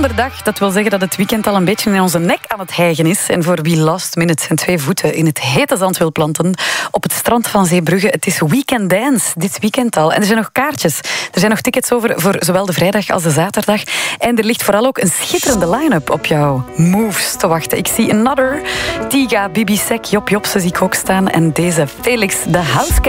donderdag. Dat wil zeggen dat het weekend al een beetje in onze nek aan het hijgen is. En voor wie last minute zijn 2 voeten in het hete zand wil planten op het strand van Zeebrugge. Het is Weekend Dance, dit weekend al. En er zijn nog kaartjes. Er zijn nog tickets over voor zowel de vrijdag als de zaterdag. En er ligt vooral ook een schitterende line-up op jouw moves te wachten. Ik zie Another, Tiga, Bibi Sek, Job Jobsen zie ik ook staan. En deze Felix de House